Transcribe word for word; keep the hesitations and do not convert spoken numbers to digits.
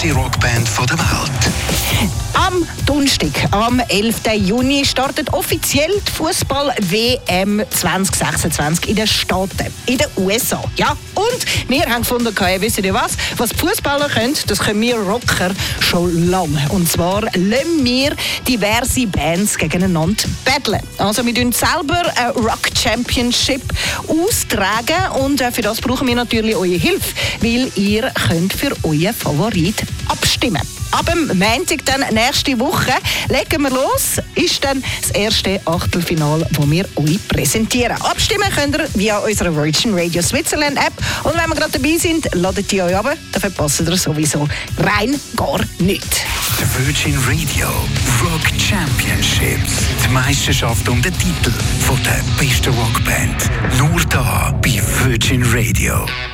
beste Rockband der Welt. Am Donnerstag, am elften Juni, startet offiziell die Fußball-W M zwanzig sechsundzwanzig in den Staaten, in den U S A. Ja, und wir haben gefunden, hey, wisst ihr was? Was die Fußballer können, das können wir Rocker schon lange. Und zwar lassen wir diverse Bands gegeneinander battlen. Also wir tun selber eine Rock Championship austragen und für das brauchen wir natürlich eure Hilfe, weil ihr könnt für euren Favorit abstimmen. Ab dem Montag, dann nächste Woche, legen wir los. Ist dann das erste Achtelfinale, das wir euch präsentieren. Abstimmen könnt ihr via unserer Virgin Radio Switzerland App. Und wenn wir gerade dabei sind, ladet ihr euch ab. Dann verpasst ihr sowieso rein gar nichts. Die Virgin Radio Rock Championships. Die Meisterschaft um den Titel von der besten Rockband. Nur da bei Virgin Radio.